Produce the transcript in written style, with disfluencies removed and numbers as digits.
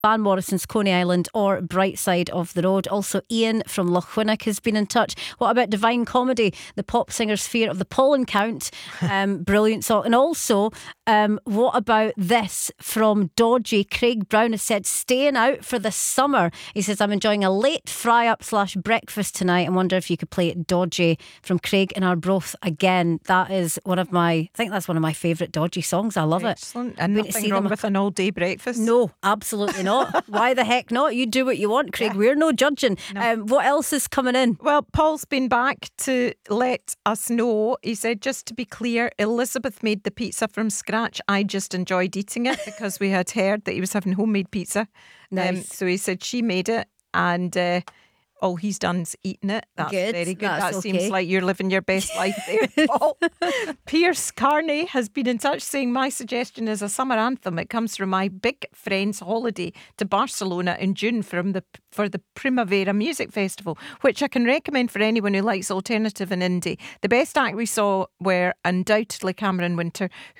Van Morrison's Coney Island or Bright Side of the Road. Also Ian from Lochwinnock has been in touch. What about Divine Comedy, the pop singer's Fear of the Pollen Count? Brilliant song. And also what about this from Dodgy? Craig Brown has said, staying out for the summer. He says, I'm enjoying a late fry up / breakfast tonight and wonder if you could play it Dodgy from Craig in Arbroath again. That is I think that's one of my favourite Dodgy songs. I love Excellent. it. And nothing wrong with an all day breakfast? No, absolutely not. Why the heck not? You do what you want, Craig. We're no judging. No. What else is coming in? Well, Paul's been back to let us know. He said, just to be clear, Elizabeth made the pizza from scratch. I just enjoyed eating it because we had heard that he was having homemade pizza. Nice. So he said she made it and all he's done's eating it. That's Good. very good. That's That okay. seems like you're living your best life there, Paul. Pierce Carney has been in touch saying, my suggestion is a summer anthem. It comes from my big friend's holiday to Barcelona in June for the Primavera Music Festival, which I can recommend for anyone who likes alternative and indie. The best act we saw were undoubtedly Cameron Winter,